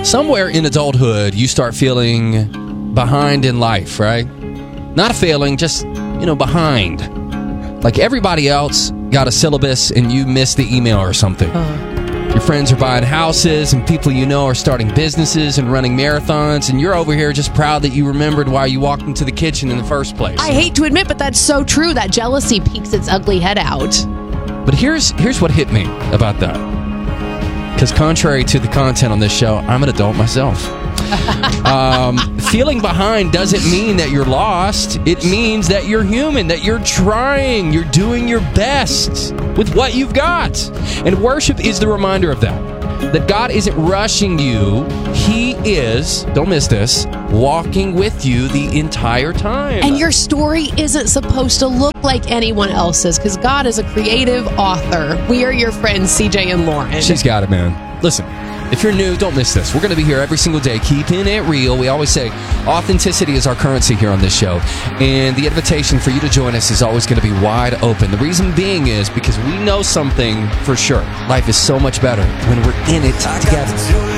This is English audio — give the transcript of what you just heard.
Somewhere in adulthood, you start feeling behind in life, right? Not failing, just, behind. Like everybody else got a syllabus and you missed the email or something. Your friends are buying houses and people you know are starting businesses and running marathons, and you're over here just proud that you remembered why you walked into the kitchen in the first place. I hate to admit, but that's so true. That jealousy peeks its ugly head out. But here's what hit me about that. Because contrary to the content on this show, I'm an adult myself. Feeling behind doesn't mean that you're lost. It means that you're human, that you're trying, you're doing your best with what you've got. And worship is the reminder of that God isn't rushing you. He is, don't miss this, walking with you the entire time. And your story isn't supposed to look like anyone else's, because God is a creative author. We are your friends, CJ and Lauren. She's got it, man. Listen, if you're new, don't miss this. We're going to be here every single day, keeping it real. We always say authenticity is our currency here on this show. And the invitation for you to join us is always going to be wide open. The reason being is because we know something for sure. Life is so much better when we're in it together.